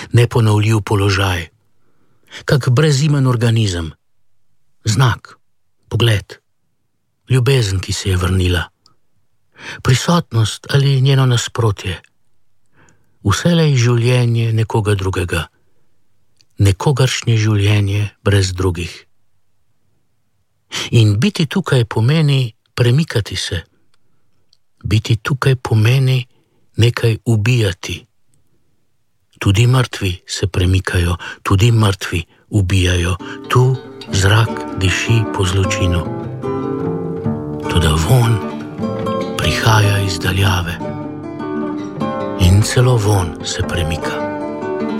neponovljiv položaj, kak brezimen organizem, znak, pogled, ljubezen, ki se je vrnila, prisotnost ali njeno nasprotje, vselej življenje nekoga drugega, nekogaršnje življenje brez drugih. In biti tukaj pomeni premikati se. Biti tukaj pomeni nekaj ubijati. Tudi mrtvi se premikajo, tudi mrtvi ubijajo. Tu zrak diši po zločinu. Toda vonj prihaja iz daljave in celo vonj se premika.